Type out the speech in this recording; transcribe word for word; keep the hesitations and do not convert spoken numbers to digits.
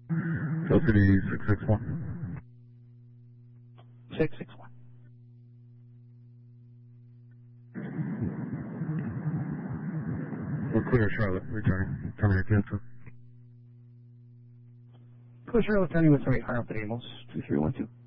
Hill City six six one. six six one. We're clear, Charlotte. Returning. Terminate cancel. Clear Charlotte, turning with three. Higher up the Amos. two three one two.